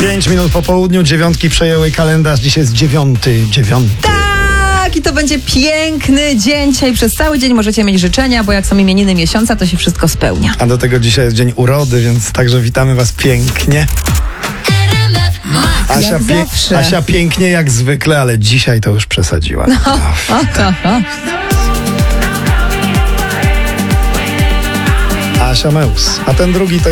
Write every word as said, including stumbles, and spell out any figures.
Pięć minut po południu, dziewiątki przejęły kalendarz. Dzisiaj jest dziewiąty, dziewiąty. Tak, i to będzie piękny dzień. Dzisiaj przez cały dzień możecie mieć życzenia, bo jak są imieniny miesiąca, to się wszystko spełnia. A do tego dzisiaj jest dzień urody, więc także witamy was pięknie. Asia, Jak pie- zawsze. Asia pięknie jak zwykle, ale dzisiaj to już przesadziła. O, to, o. Asia Meus. A ten drugi to